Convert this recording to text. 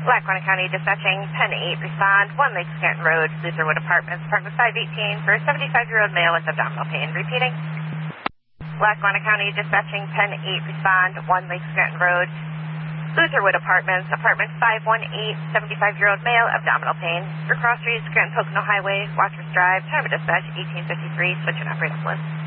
Lackawanna County Dispatching, Pen 8, respond, 1 Lake Scranton Road, Lutherwood Apartments, apartment 518, for a 75-year-old male with abdominal pain. Repeating. Lackawanna County Dispatching, Pen 8, respond, 1 Lake Scranton Road, Lutherwood Apartments, apartment 518, 75-year-old male, abdominal pain. For Cross Street, Scranton Pocono Highway, Wadsworth Drive, time of dispatch 1853, switch and operator list.